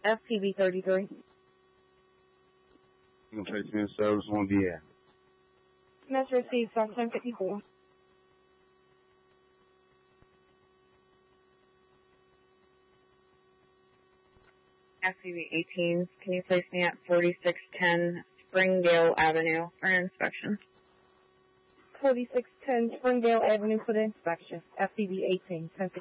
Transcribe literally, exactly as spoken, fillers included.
F T V thirty-three. You can place me in service on the air. Message received, South ten fifty-four. F T V eighteen, can you place me at forty-six ten Springdale Avenue for an inspection? forty-six ten Springdale Avenue for the inspection. F T V eighteen, ten fifty-four.